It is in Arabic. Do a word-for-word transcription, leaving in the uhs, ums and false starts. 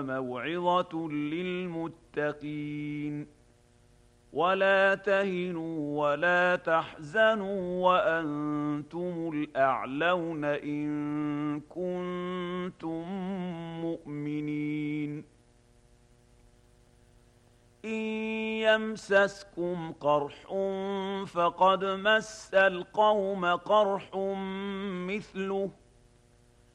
موعظة للمتقين ولا تهنوا ولا تحزنوا وأنتم الأعلون إن كنتم مؤمنين إن يمسسكم قرح فقد مس القوم قرح مثله